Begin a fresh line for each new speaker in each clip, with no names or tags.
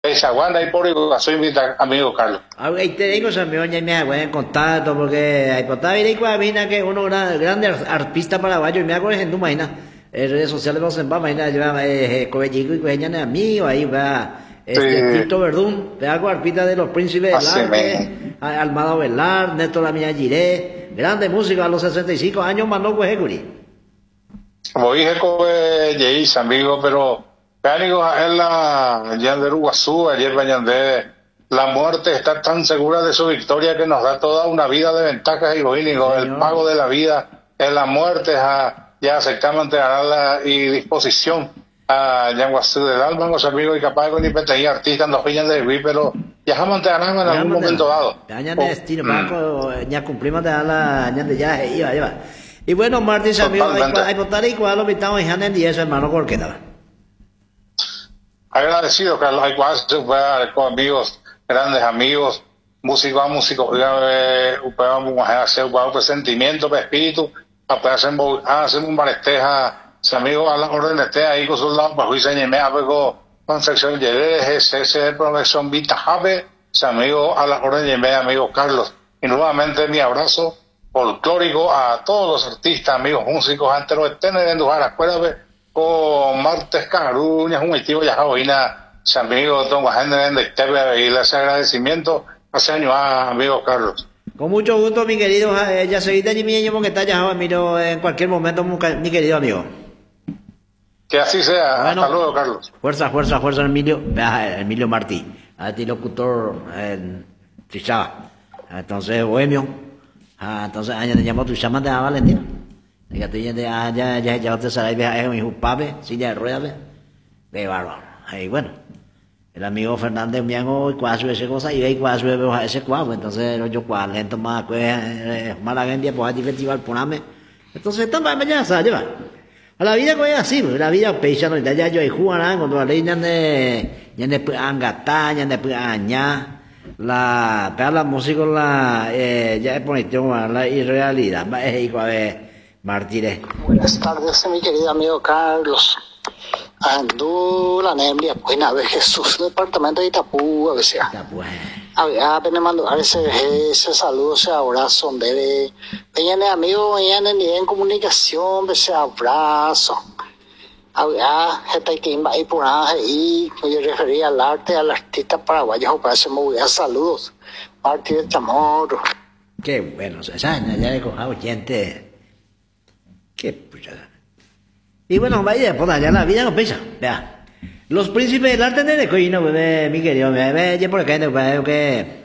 Esa Wanda y por soy mi amigo Carlos.
Ahí te digo, amigo, ya me hago en contacto, porque hay contacto y mina que uno grande artista paraguayo, y me hago en Dumaina, en redes sociales vamos en Bamaina, lleva Cobellico y Cueñana amigo, ahí va Tito Verdún, te hago artista de los príncipes del arte, Almada Velar, Néstor Lamilla Giré, grande música a los 65 años, mandó Cuejecuri.
Como dije, Yeis, amigo, pero Cánigo es la Yander Uguazú, ayer Bañandé, la muerte está tan segura de su victoria que nos da toda una vida de ventajas y goínigo. El pago de la vida es la muerte, ya aceptamos entregar la y disposición a Yanguazú del alma, los amigos, y capaz de ni artistas nos pillan de vivir, pero ya jamás entregarán en algún momento dado.
Ya cumplimos de la ya iba. Y bueno, Martín, amigo, hay votar igual lo invitamos y han en 10, hermano, ¿por qué tal?
Agradecido, Carlos, hay cuatro con amigos, grandes amigos, músicos a músicos, podemos hacer un presentimiento, espíritu, para hacer un baresteja, si amigos a la orden esté ahí con sus lados, para juicio y mea, con sección de ese profesión Vita Jave, si amigos a la orden y mea, amigo Carlos. Y nuevamente mi abrazo folclórico a todos los artistas, amigos músicos, antes los estén en la escuela, con Martes Caruñas, un equipo ya jaboina, su amigo Don Guajén de Iterbe, y ese agradecimiento hace años a amigo Carlos.
Con mucho gusto, mi querido, ya seguiste ni mi que está ya, miro en cualquier momento, mi querido amigo.
Que así sea, bueno, hasta luego, Carlos.
Fuerza, Emilio Martí, a ti locutor en Trichaba, entonces Bohemio, entonces año te llamó tu llama de Valentina. Ya te sale viaje mi jupabe, silla de ruedas, ve bárbaro. Ahí bueno, el amigo Fernández me hago cuatro ese cosa y ve cuatro ese cuadro, entonces yo cuatro lento más pues Malagueña pues hay festival poname. Entonces también ya se lleva. A la vida es así, la vida pecha no ya yo hay jugarán cuando la ley ya de angata, ya de aña. La música ya es bonito la irrealidad, es igual Martínez.
Buenas tardes, mi querido amigo Carlos. Andú la Nemblia, buena vez Jesús, departamento de Itapú, a veces. Apenas mandar ese saludo, ese abrazo, bebé. Peñane amigo, peñane ni en comunicación, ese abrazo. Gente que iba ahí por ahí, yo refería al arte, al artista paraguayo, para hacer muy buenos saludos. Martínez Chamorro.
Qué bueno, ya le cojado gente. Qué puchada. Y bueno, vaya, pues allá la vida no pesa. Vea. Los príncipes del arte de coino, mi querido, ya por acá, que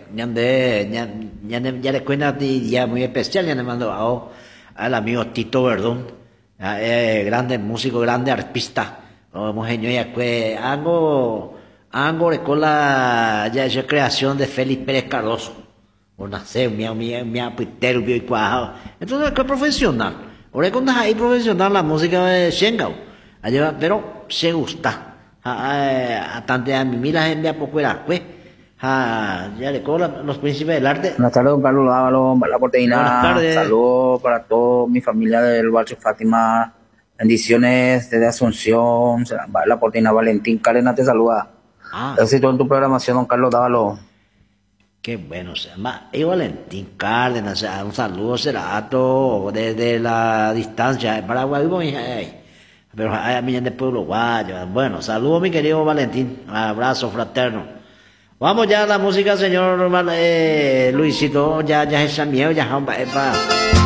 ya le cuento a ti, ya muy especial, ya le mando al amigo Tito Verdún, grande músico, grande artista. Como genio, ya que hago con la creación de Félix Pérez Cardoso. O nacer, mi apitero, y cuajado. Entonces, ¿qué profesional? Ahora cuando hay profesional la música de Shengao, pero se gusta. Tanto a mí la gente a poco era pues. Ya le cobran los príncipes del arte.
Buenas tardes, don Carlos Dávalo, la porteña.
Buenas tardes.
Saludos para toda mi familia del barrio Fátima. Bendiciones desde Asunción. La porteña Valentín Carena te saluda. Éxito en tu programación, don Carlos Dávalo.
Qué bueno, se llama Valentín Cárdenas, un saludo será a todo desde la distancia de Paraguay, pero a mí de pueblo guayo. Bueno, saludo mi querido Valentín, abrazo fraterno. Vamos ya a la música, señor Luisito, ya es miedo, ya